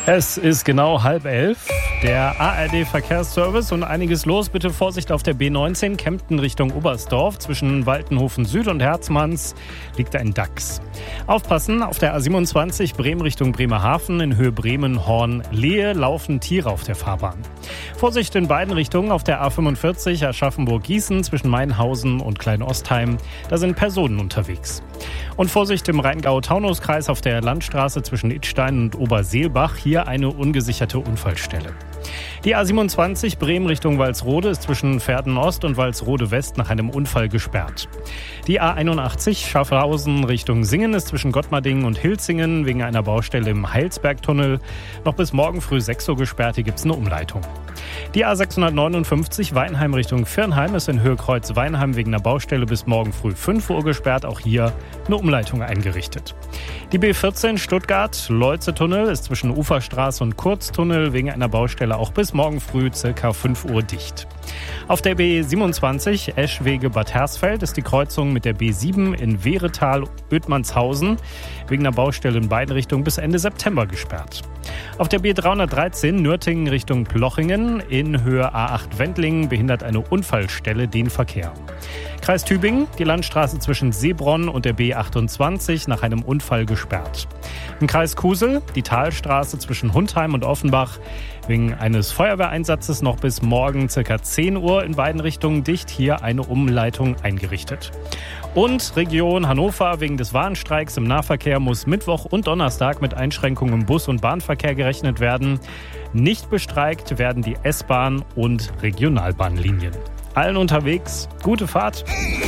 Es ist genau 10:30. Der ARD-Verkehrsservice und einiges los. Bitte Vorsicht auf der B19, Kempten Richtung Oberstdorf. Zwischen Waltenhofen Süd und Herzmanns liegt ein Dachs. Aufpassen, auf der A27 Bremen Richtung Bremerhaven in Höhe Bremen-Horn-Lehe laufen Tiere auf der Fahrbahn. Vorsicht in beiden Richtungen auf der A45 Aschaffenburg-Gießen zwischen Mainhausen und Kleinostheim. Da sind Personen unterwegs. Und Vorsicht im Rheingau-Taunus-Kreis auf der Landstraße zwischen Idstein und Oberseelbach. Hier eine ungesicherte Unfallstelle. Die A27 Bremen Richtung Walsrode ist zwischen Verden-Ost und Walsrode-West nach einem Unfall gesperrt. Die A81 Schaffhausen Richtung Singen ist zwischen Gottmarding und Hilzingen wegen einer Baustelle im Heilsbergtunnel noch bis morgen früh 6 Uhr gesperrt. Hier gibt es eine Umleitung. Die A659 Weinheim Richtung Virnheim ist in Höhe Kreuz-Weinheim wegen einer Baustelle bis morgen früh 5 Uhr gesperrt. Auch hier eine Umleitung eingerichtet. Die B14 Stuttgart-Leutze-Tunnel ist zwischen Uferstraße und Kurztunnel wegen einer Baustelle auch bis morgen früh ca. 5 Uhr dicht. Auf der B27 Eschwege-Bad Hersfeld ist die Kreuzung mit der B7 in Wehretal-Oedmannshausen wegen einer Baustelle in beiden Richtungen bis Ende September gesperrt. Auf der B313 Nürtingen Richtung Plochingen in Höhe A8 Wendlingen behindert eine Unfallstelle den Verkehr. Kreis Tübingen, die Landstraße zwischen Seebronn und der B28 nach einem Unfall gesperrt. Im Kreis Kusel die Talstraße zwischen Hundheim und Offenbach wegen eines Feuerwehreinsatzes noch bis morgen ca. 10 Uhr in beiden Richtungen dicht. Hier eine Umleitung eingerichtet. Und Region Hannover wegen des Warnstreiks im Nahverkehr muss Mittwoch und Donnerstag mit Einschränkungen im Bus- und Bahnverkehr gerechnet werden. Nicht bestreikt werden die S-Bahn- und Regionalbahnlinien. Allen unterwegs, gute Fahrt.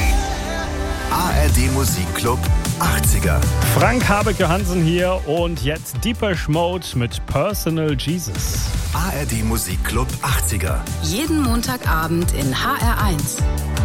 ARD Musikclub 80er. Frank Habeke-Hansen hier und jetzt Depeche Mode mit Personal Jesus. ARD Musikclub 80er. Jeden Montagabend in HR1.